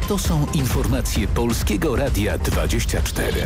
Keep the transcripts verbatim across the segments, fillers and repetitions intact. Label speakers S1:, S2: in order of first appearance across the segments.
S1: To są informacje Polskiego Radia dwadzieścia cztery.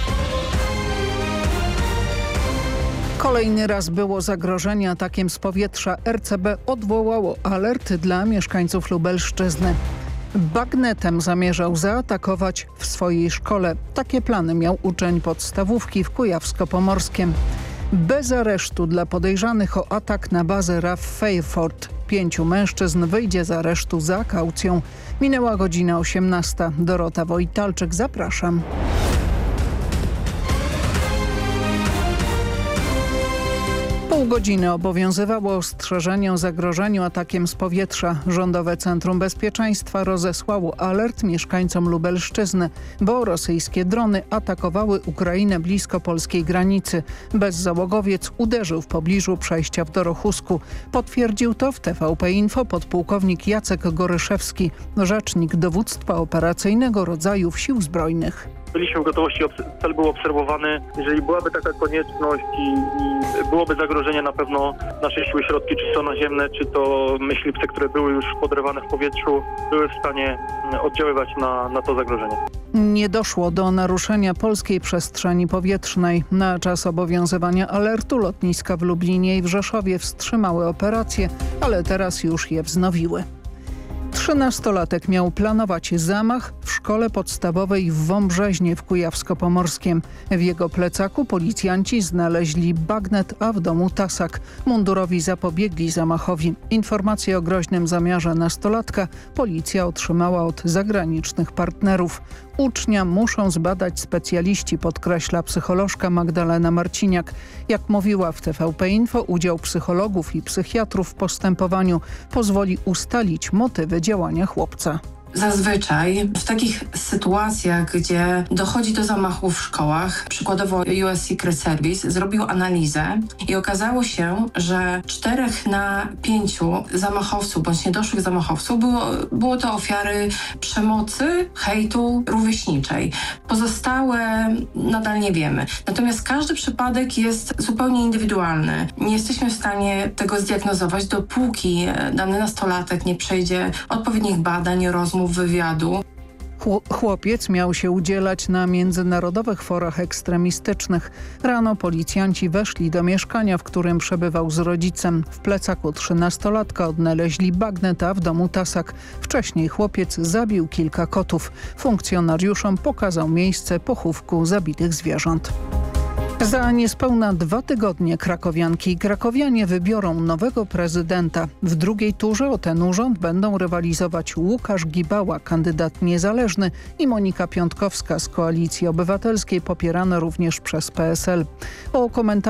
S2: Kolejny raz było zagrożenie atakiem z powietrza. R C B odwołało alert dla mieszkańców Lubelszczyzny. Bagnetem zamierzał zaatakować w swojej szkole. Takie plany miał uczeń podstawówki w Kujawsko-Pomorskiem. Bez aresztu dla podejrzanych o atak na bazę R A F Fairford. Pięciu mężczyzn wyjdzie z aresztu za kaucją. Minęła godzina osiemnasta. Dorota Wojtalczyk, zapraszam. Pół godziny obowiązywało ostrzeżenie o zagrożeniu atakiem z powietrza. Rządowe Centrum Bezpieczeństwa rozesłało alert mieszkańcom Lubelszczyzny, bo rosyjskie drony atakowały Ukrainę blisko polskiej granicy. Bezzałogowiec uderzył w pobliżu przejścia w Dorochusku. Potwierdził to w T V P Info podpułkownik Jacek Goryszewski, rzecznik dowództwa operacyjnego rodzajów Sił Zbrojnych.
S3: Byliśmy w gotowości, cel był obserwowany. Jeżeli byłaby taka konieczność i, i byłoby zagrożenie, na pewno nasze siły środki, czy to naziemne, czy to myśliwce, które były już podrywane w powietrzu, były w stanie oddziaływać na, na to zagrożenie.
S2: Nie doszło do naruszenia polskiej przestrzeni powietrznej. Na czas obowiązywania alertu lotniska w Lublinie i w Rzeszowie wstrzymały operacje, ale teraz już je wznowiły. Trzynastolatek miał planować zamach w szkole podstawowej w Wąbrzeźnie w Kujawsko-Pomorskiem. W jego plecaku policjanci znaleźli bagnet, a w domu tasak. Mundurowi zapobiegli zamachowi. Informacje o groźnym zamiarze nastolatka policja otrzymała od zagranicznych partnerów. Ucznia muszą zbadać specjaliści, podkreśla psycholożka Magdalena Marciniak. Jak mówiła w T V P Info, udział psychologów i psychiatrów w postępowaniu pozwoli ustalić motywy działania chłopca.
S4: Zazwyczaj w takich sytuacjach, gdzie dochodzi do zamachów w szkołach, przykładowo U S Secret Service zrobił analizę i okazało się, że czterech na pięciu zamachowców bądź niedoszłych zamachowców było, było to ofiary przemocy, hejtu rówieśniczej. Pozostałe nadal nie wiemy. Natomiast każdy przypadek jest zupełnie indywidualny. Nie jesteśmy w stanie tego zdiagnozować, dopóki dany nastolatek nie przejdzie odpowiednich badań, rozmów, wywiadu.
S2: Chłopiec miał się udzielać na międzynarodowych forach ekstremistycznych. Rano policjanci weszli do mieszkania, w którym przebywał z rodzicem. W plecaku trzynastolatka odnaleźli bagnet, a w domu tasak. Wcześniej chłopiec zabił kilka kotów. Funkcjonariuszom pokazał miejsce pochówku zabitych zwierząt. Za niespełna dwa tygodnie krakowianki i krakowianie wybiorą nowego prezydenta. W drugiej turze o ten urząd będą rywalizować Łukasz Gibała, kandydat niezależny, i Monika Piątkowska z Koalicji Obywatelskiej, popierana również przez P S L. O komentarzu